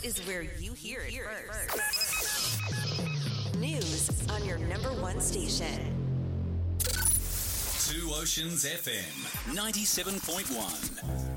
is where you hear it first. News on your number one station. Two Oceans FM 97.1.